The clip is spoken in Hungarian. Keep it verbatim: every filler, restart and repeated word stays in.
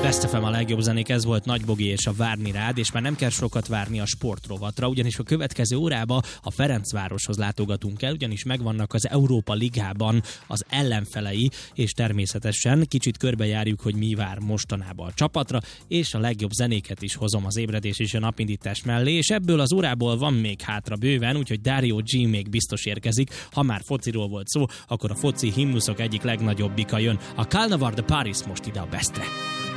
Best ef em a legjobb zenék, ez volt Nagy Bogi és a Várni rád, és már nem kell sokat várni a sportrovatra, ugyanis a következő órába a Ferencvároshoz látogatunk el, ugyanis megvannak az Európa Ligában az ellenfelei, és természetesen kicsit körbejárjuk, hogy mi vár mostanában a csapatra, és a legjobb zenéket is hozom az ébredés és a napindítás mellé, és ebből az órából van még hátra bőven, úgyhogy Dario G még biztos érkezik. Ha már fociról volt szó, akkor a foci himnuszok egyik legnagyobbika jön. A Carnaval de Paris most ide a Bestre.